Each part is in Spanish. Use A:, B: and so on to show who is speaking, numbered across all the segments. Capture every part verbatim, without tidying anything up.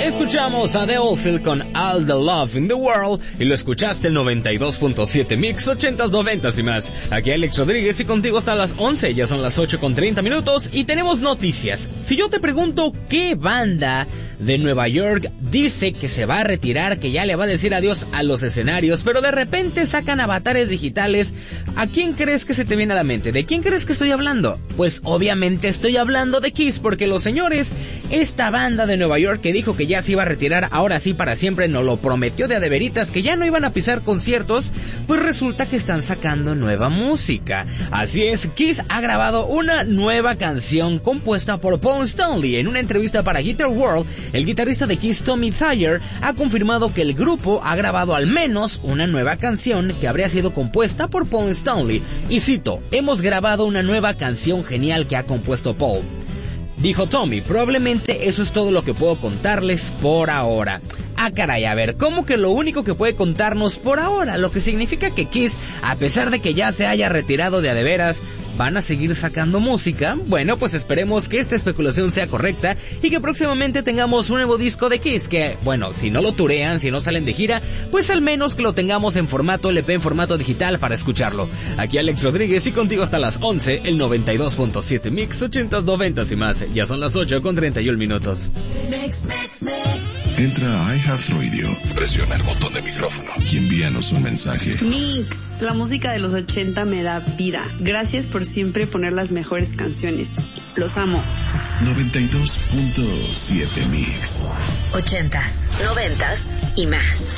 A: Escuchamos a The Oldfield con All the Love in the World y lo escuchaste el noventa y dos punto siete Mix, ochentas, noventas y más. Aquí Alex Rodríguez y contigo hasta las once, ya son las ocho con treinta minutos y tenemos noticias. Si yo te pregunto qué banda de Nueva York dice que se va a retirar, que ya le va a decir adiós a los escenarios, pero de repente sacan avatares digitales, ¿a quién crees que se te viene a la mente? ¿De quién crees que estoy hablando? Pues obviamente estoy hablando de Kiss, porque los señores, esta banda de Nueva York que dijo que ya se iba a retirar, ahora sí para siempre, nos lo prometió de a de veritas, que ya no iban a pisar conciertos, pues resulta que están sacando nueva música. Así es, Kiss ha grabado una nueva canción compuesta por Paul Stanley. En una entrevista para Guitar World, el guitarrista de Kiss, Tommy Thayer, ha confirmado que el grupo ha grabado al menos una nueva canción que habría sido compuesta por Paul Stanley. Y cito, hemos grabado una nueva canción genial que ha compuesto Paul. Dijo Tommy, probablemente eso es todo lo que puedo contarles por ahora. Ah, caray, a ver, ¿cómo que lo único que puede contarnos por ahora? Lo que significa que Kiss, a pesar de que ya se haya retirado de a de veras, ¿van a seguir sacando música? Bueno, pues esperemos que esta especulación sea correcta y que próximamente tengamos un nuevo disco de Kiss, que, bueno, si no lo turean, si no salen de gira, pues al menos que lo tengamos en formato L P, en formato digital para escucharlo. Aquí Alex Rodríguez y contigo hasta las once, el noventa y dos punto siete Mix, ochentas, noventas y más. Ya son las ocho con treinta y un minutos.
B: Mix, mix, mix. Entra a iHeartRadio, presiona el botón de micrófono y envíanos un mensaje.
C: Mix, la música de los ochenta me da vida. Gracias por siempre poner las mejores canciones. Los amo.
B: noventa y dos punto siete Mix.
D: Ochentas, noventas y más.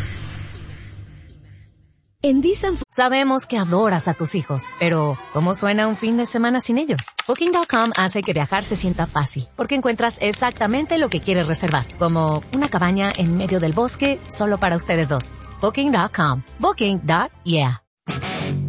E: En Disney sabemos que adoras a tus hijos, pero ¿cómo suena un fin de semana sin ellos? Booking punto com hace que viajar se sienta fácil, porque encuentras exactamente lo que quieres reservar, como una cabaña en medio del bosque solo para ustedes dos. Booking punto com. Booking. Yeah.